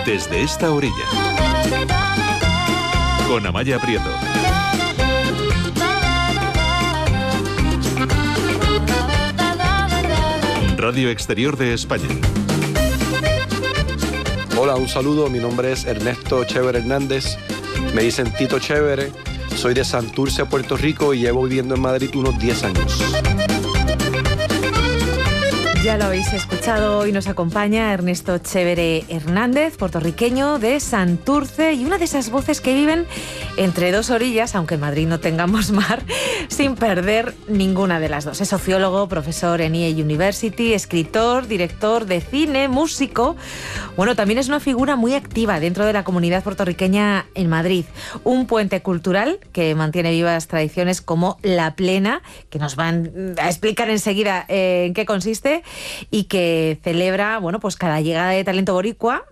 Desde esta orilla, con Amaya Prieto. Radio Exterior de España. Hola, un saludo. Mi nombre es Ernesto Chévere Hernández. Me dicen Tito Chévere. Soy de Santurce, Puerto Rico, y llevo viviendo en Madrid unos 10 años. Ya lo habéis escuchado, hoy nos acompaña Ernesto Chévere Hernández, puertorriqueño de Santurce, y una de esas voces que viven entre dos orillas, aunque en Madrid no tengamos mar, sin perder ninguna de las dos. Es sociólogo, profesor en EA University, escritor, director de cine, músico. Bueno, también es una figura muy activa dentro de la comunidad puertorriqueña en Madrid. Un puente cultural que mantiene vivas tradiciones como La Plena, que nos van a explicar enseguida en qué consiste, y que celebra, bueno, pues cada llegada de talento boricua,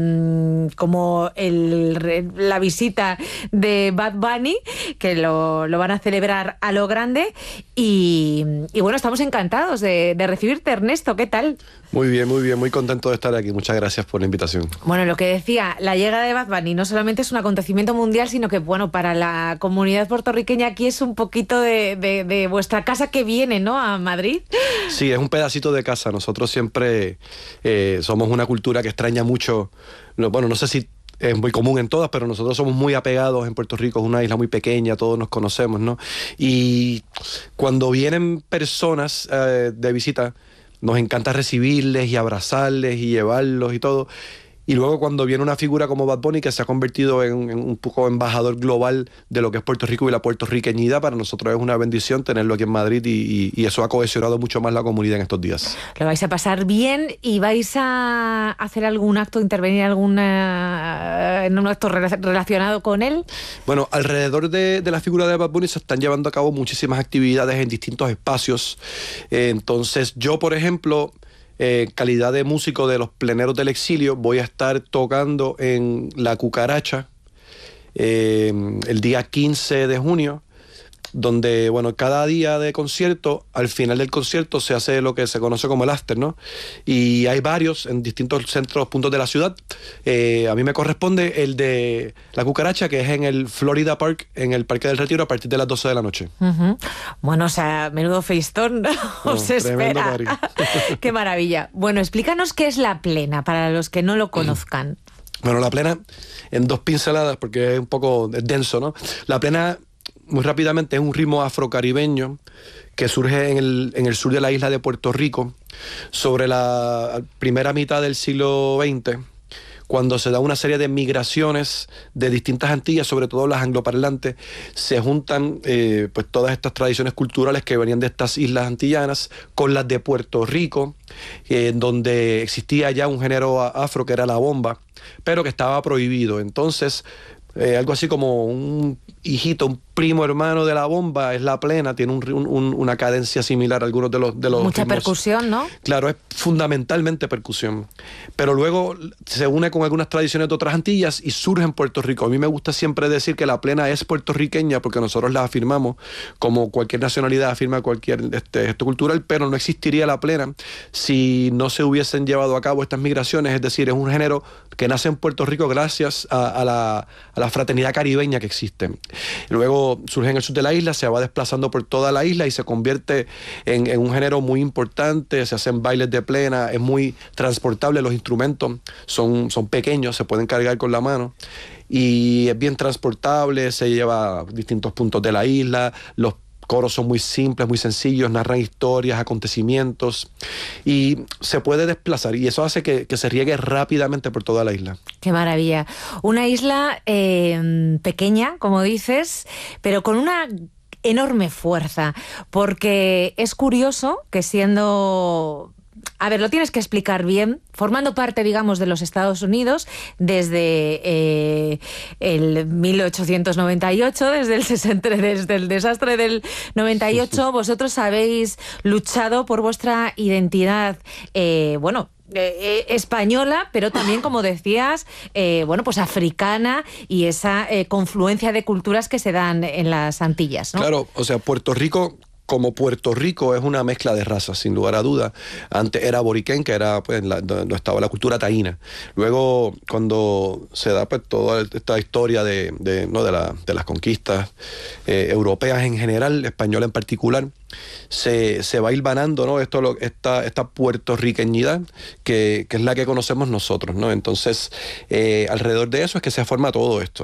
como la visita de Bad Bunny, que lo van a celebrar a lo grande. Y bueno, estamos encantados de recibirte, Ernesto. ¿Qué tal? Muy bien, muy contento de estar aquí. Muchas gracias por la invitación. Bueno, lo que decía, la llegada de Bad Bunny no solamente es un acontecimiento mundial, sino que, bueno, para la comunidad puertorriqueña aquí es un poquito de vuestra casa que viene, ¿no?, a Madrid. Sí, es un pedacito de casa. Nosotros siempre somos una cultura que extraña mucho. Bueno, no sé si es muy común en todas, pero nosotros somos muy apegados en Puerto Rico. Es una isla muy pequeña, todos nos conocemos, ¿no? Y cuando vienen personas de visita, nos encanta recibirles y abrazarles y llevarlos y todo. Y luego cuando viene una figura como Bad Bunny, que se ha convertido en un poco embajador global de lo que es Puerto Rico y la puertorriqueñidad, para nosotros es una bendición tenerlo aquí en Madrid, y eso ha cohesionado mucho más la comunidad en estos días. Lo vais a pasar bien y vais a hacer algún acto, intervenir en un acto relacionado con él. Bueno, alrededor de la figura de Bad Bunny se están llevando a cabo muchísimas actividades en distintos espacios. Entonces yo, por ejemplo, calidad de músico de los Pleneros del Exilio, voy a estar tocando en La Cucaracha el día 15 de junio, donde, bueno, cada día de concierto, al final del concierto se hace lo que se conoce como el after, ¿no? Y hay varios en distintos puntos de la ciudad. A mí me corresponde el de La Cucaracha, que es en el Florida Park, en el Parque del Retiro, a partir de las 12 de la noche. Uh-huh. Bueno, o sea, menudo feistón os espera. Qué maravilla. Bueno, explícanos qué es La Plena, para los que no lo conozcan. Bueno, La Plena, en dos pinceladas, porque es un poco denso, ¿no? La Plena, muy rápidamente, es un ritmo afrocaribeño que surge en el sur de la isla de Puerto Rico, sobre la primera mitad del siglo XX, cuando se da una serie de migraciones de distintas Antillas, sobre todo las angloparlantes. Se juntan pues todas estas tradiciones culturales que venían de estas islas antillanas con las de Puerto Rico, donde existía ya un género afro que era la bomba, pero que estaba prohibido. Entonces, algo así como un hijito, un primo hermano de la bomba es La Plena, tiene una cadencia similar a algunos de los mucha ritmos. Percusión, ¿no? Claro, es fundamentalmente percusión, pero luego se une con algunas tradiciones de otras Antillas y surge en Puerto Rico. A mí me gusta siempre decir que La Plena es puertorriqueña porque nosotros la afirmamos, como cualquier nacionalidad afirma cualquier gesto cultural, pero no existiría La Plena si no se hubiesen llevado a cabo estas migraciones. Es decir, es un género que nace en Puerto Rico gracias a la fraternidad caribeña que existe. Luego surge en el sur de la isla, se va desplazando por toda la isla y se convierte en un género muy importante. Se hacen bailes de plena, es muy transportable, los instrumentos son pequeños, se pueden cargar con la mano y es bien transportable, se lleva a distintos puntos de la isla. Los coros son muy simples, muy sencillos, narran historias, acontecimientos, y se puede desplazar, y eso hace que se riegue rápidamente por toda la isla. Qué maravilla. Una isla pequeña, como dices, pero con una enorme fuerza, porque es curioso que siendo... A ver, lo tienes que explicar bien. Formando parte, digamos, de los Estados Unidos desde el 1898, desde el desastre del 98, vosotros habéis luchado por vuestra identidad, española, pero también, como decías, pues africana, y esa confluencia de culturas que se dan en las Antillas, ¿no? Claro, o sea, Puerto Rico, como Puerto Rico es una mezcla de razas, sin lugar a dudas. Antes era boriquén, que era pues, donde estaba la cultura taína. Luego, cuando se da pues, toda esta historia de las conquistas europeas en general, española en particular, se va hilvanando, ¿no? esta puertorriqueñidad que es la que conocemos nosotros, ¿no? Entonces, alrededor de eso es que se forma todo esto.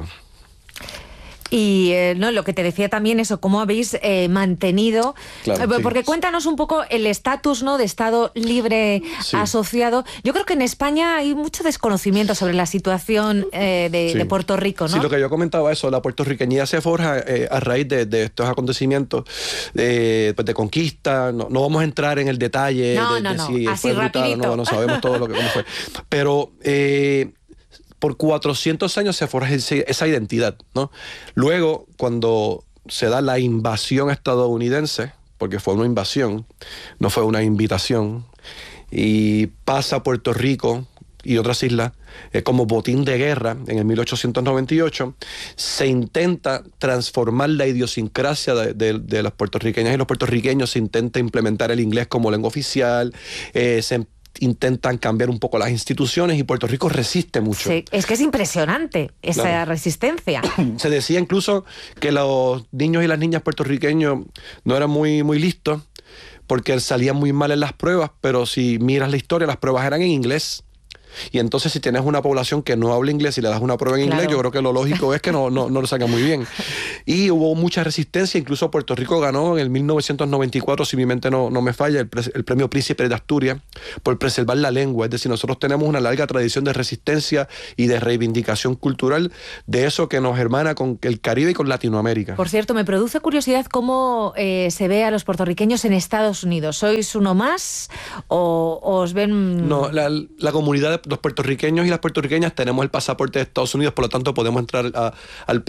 Y no, lo que te decía también, eso, cómo habéis mantenido, Claro, porque sí. cuéntanos un poco el estatus, ¿no?, de Estado libre Sí. asociado. Yo creo que en España hay mucho desconocimiento sobre la situación de Puerto Rico, ¿no? Sí, lo que yo comentaba eso, la puertorriqueñidad se forja a raíz de estos acontecimientos pues de conquista. No vamos a entrar en el detalle de si así fue brutal o rapidito. no sabemos todo cómo fue. Pero por 400 años se forja esa identidad, ¿no? Luego, cuando se da la invasión estadounidense, porque fue una invasión, no fue una invitación, y pasa a Puerto Rico y otras islas como botín de guerra en el 1898, se intenta transformar la idiosincrasia de las puertorriqueñas y los puertorriqueños, se intenta implementar el inglés como lengua oficial, intentan cambiar un poco las instituciones y Puerto Rico resiste mucho. Sí, es que es impresionante esa resistencia. Se decía incluso que los niños y las niñas puertorriqueños no eran muy listos porque salían muy mal en las pruebas, pero si miras la historia, las pruebas eran en inglés. Y entonces si tienes una población que no habla inglés y le das una prueba en inglés, yo creo que lo lógico es que no lo saca muy bien. Y hubo mucha resistencia, incluso Puerto Rico ganó en el 1994, si mi mente no me falla, el premio Príncipe de Asturias por preservar la lengua. Es decir, nosotros tenemos una larga tradición de resistencia y de reivindicación cultural de eso que nos hermana con el Caribe y con Latinoamérica. Por cierto, me produce curiosidad cómo se ve a los puertorriqueños en Estados Unidos. ¿Sois uno más o os ven...? No, la comunidad de los puertorriqueños y las puertorriqueñas tenemos el pasaporte de Estados Unidos, por lo tanto podemos entrar al